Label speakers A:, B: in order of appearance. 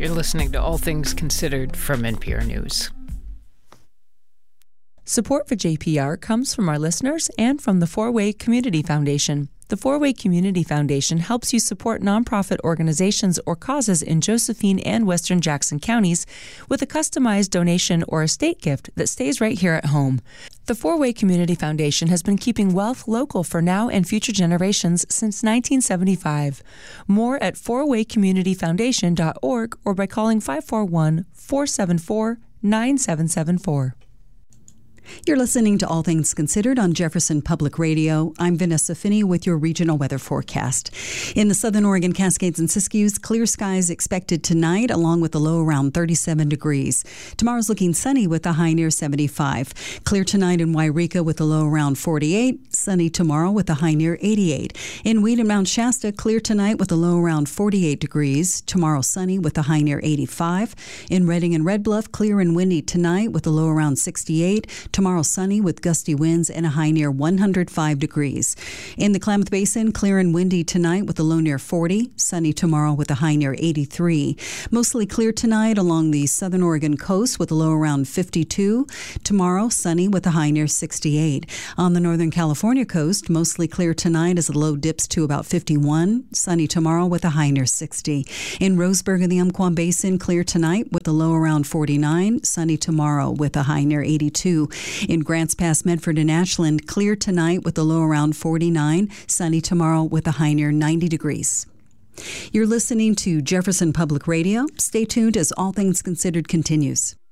A: You're listening to All Things Considered from NPR News.
B: Support for JPR comes from our listeners and from the Four-Way Community Foundation. The Four-Way Community Foundation helps you support nonprofit organizations or causes in Josephine and Western Jackson counties with a customized donation or estate gift that stays right here at home. The Four-Way Community Foundation has been keeping wealth local for now and future generations since 1975. More at fourwaycommunityfoundation.org or by calling 541-474-9774.
C: You're listening to All Things Considered on Jefferson Public Radio. I'm Vanessa Finney with your regional weather forecast. In the southern Oregon Cascades and Siskiyous, clear skies expected tonight, along with a low around 37 degrees. Tomorrow's looking sunny with a high near 75. Clear tonight in Wairika with a low around 48. Sunny tomorrow with a high near 88. In Weed and Mount Shasta, clear tonight with a low around 48 degrees. Tomorrow sunny with a high near 85. In Redding and Red Bluff, clear and windy tonight with a low around 68. Tomorrow sunny with gusty winds and a high near 105 degrees. In the Klamath Basin, clear and windy tonight with a low near 40. Sunny tomorrow with a high near 83. Mostly clear tonight along the southern Oregon coast with a low around 52. Tomorrow sunny with a high near 68. On the northern California coast, mostly clear tonight as the low dips to about 51. Sunny tomorrow with a high near 60. In Roseburg and the Umpqua Basin, clear tonight with a low around 49. Sunny tomorrow with a high near 82. In Grants Pass, Medford, and Ashland, clear tonight with a low around 49. Sunny tomorrow with a high near 90 degrees. You're listening to Jefferson Public Radio. Stay tuned as All Things Considered continues.